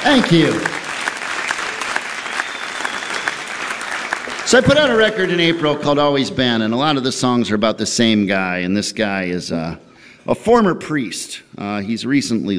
Thank you. So I put out a record in April called Always Been, and a lot of the songs are about the same guy, and this guy is a former priest. He's recently